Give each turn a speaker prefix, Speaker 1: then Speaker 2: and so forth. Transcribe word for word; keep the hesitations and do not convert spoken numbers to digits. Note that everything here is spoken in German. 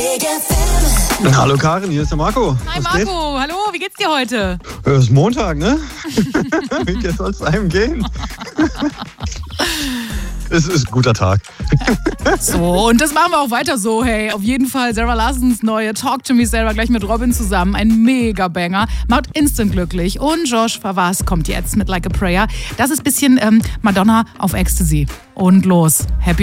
Speaker 1: Hallo Karin, hier ist der Marco.
Speaker 2: Hi
Speaker 1: Was
Speaker 2: Marco,
Speaker 1: geht?
Speaker 2: hallo, wie geht's dir heute?
Speaker 1: Es ist Montag, ne? Wie soll es einem gehen? Es ist ein guter Tag.
Speaker 2: So, und das machen wir auch weiter so, hey. Auf jeden Fall Sarah Larsons neue Talk to Me Sarah gleich mit Robin zusammen. Ein Mega-Banger. Macht instant glücklich. Und Josh Favas kommt jetzt mit Like a Prayer. Das ist ein bisschen ähm, Madonna auf Ecstasy. Und los. Happy